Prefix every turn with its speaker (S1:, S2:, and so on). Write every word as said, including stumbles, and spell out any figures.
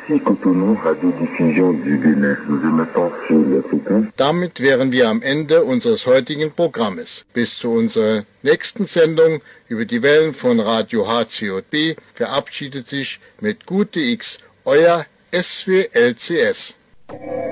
S1: Ici Cotonou, Radiodiffusion du Bénin. Nous émettons sur les fréquences.
S2: Damit wären wir am Ende unseres heutigen Programmes. Bis zu unserer nächsten Sendung über die Wellen von Radio H C J B verabschiedet sich mit Gute X euer S W L C S.